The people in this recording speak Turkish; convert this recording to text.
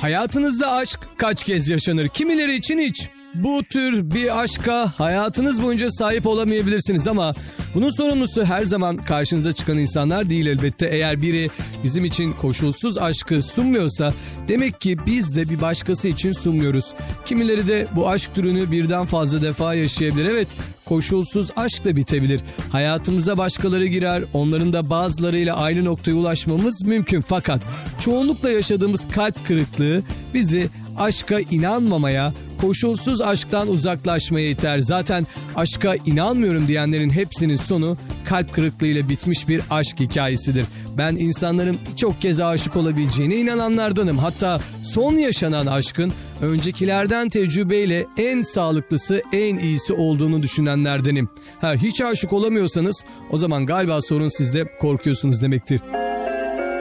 Hayatınızda aşk kaç kez yaşanır? Kimileri için hiç. Bu tür bir aşka hayatınız boyunca sahip olamayabilirsiniz ama bunun sorumlusu her zaman karşınıza çıkan insanlar değil elbette. Eğer biri bizim için koşulsuz aşkı sunmuyorsa demek ki biz de bir başkası için sunmuyoruz. Kimileri de bu aşk türünü birden fazla defa yaşayabilir. Evet, koşulsuz aşk da bitebilir. Hayatımıza başkaları girer, onların da bazılarıyla aynı noktaya ulaşmamız mümkün. Fakat çoğunlukla yaşadığımız kalp kırıklığı bizi aşka inanmamaya, koşulsuz aşktan uzaklaşmaya iter. Zaten aşka inanmıyorum diyenlerin hepsinin sonu kalp kırıklığıyla bitmiş bir aşk hikayesidir. Ben insanların birçok kez aşık olabileceğine inananlardanım. Hatta son yaşanan aşkın öncekilerden tecrübeyle en sağlıklısı, en iyisi olduğunu düşünenlerdenim. Hiç aşık olamıyorsanız o zaman galiba sorun sizde, korkuyorsunuz demektir.